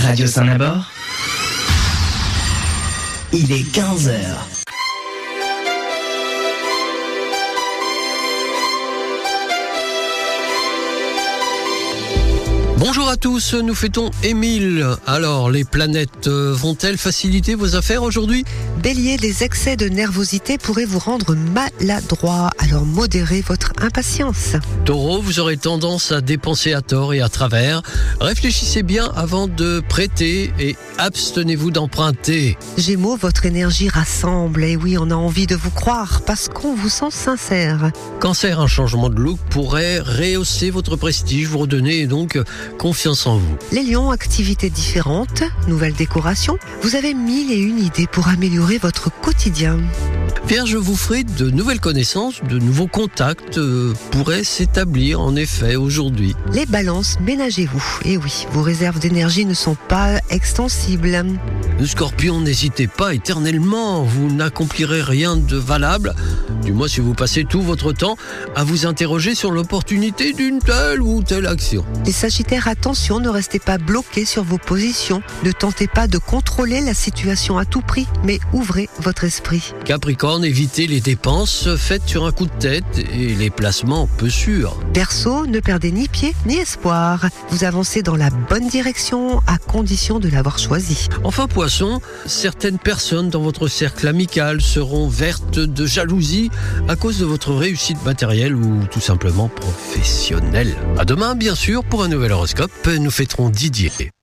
Radio Saint-Nabord, il est 15h. Bonjour à tous, nous fêtons Émile. Alors, les planètes vont-elles faciliter vos affaires aujourd'hui ? Bélier, les excès de nervosité pourraient vous rendre maladroit, alors modérez votre impatience. Taureau, vous aurez tendance à dépenser à tort et à travers. Réfléchissez bien avant de prêter et abstenez-vous d'emprunter. Gémeaux, votre énergie rassemble, et oui, on a envie de vous croire parce qu'on vous sent sincère. Cancer, un changement de look pourrait rehausser votre prestige, vous redonner donc confiance en vous. Les lions, activités différentes, nouvelles décorations, vous avez 1001 idées pour améliorer votre quotidien. Vierge, vous ferez de nouvelles connaissances, de nouveaux contacts pourraient s'établir en effet aujourd'hui. Les balances, ménagez-vous. Et oui, vos réserves d'énergie ne sont pas extensibles. Le Scorpion, n'hésitez pas éternellement, vous n'accomplirez rien de valable, du moins si vous passez tout votre temps à vous interroger sur l'opportunité d'une telle ou telle action. Les Sagittaires, attention, ne restez pas bloqués sur vos positions. Ne tentez pas de contrôler la situation à tout prix, mais ouvrez votre esprit. Capricorne, évitez les dépenses faites sur un coup de tête et les placements peu sûrs. Verseau, ne perdez ni pied ni espoir. Vous avancez dans la bonne direction à condition de l'avoir choisi. Enfin Poisson, certaines personnes dans votre cercle amical seront vertes de jalousie à cause de votre réussite matérielle ou tout simplement professionnelle. À demain bien sûr pour un nouvel horoscope, nous fêterons Didier.